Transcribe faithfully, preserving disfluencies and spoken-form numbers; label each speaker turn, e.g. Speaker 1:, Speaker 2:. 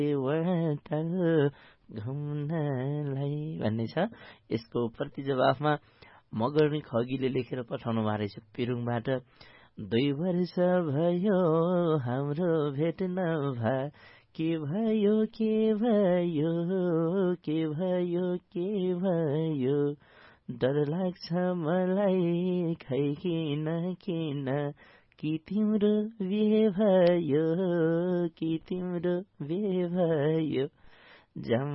Speaker 1: Water घुम्नलाई भन्ने छ। यसको प्रति जवाफमा मगर्नी खगीले लेखेर पठाउनु भएको रहेछ पिरुङबाट। दुई वर्ष भयो हाम्रो भेट नभा, के भयो के भयो के भयो के भयो, डर लाग्छ मलाई खै किन किन, कि तिम्रो बिहे भयो कि तिम्रो बिहे भयो।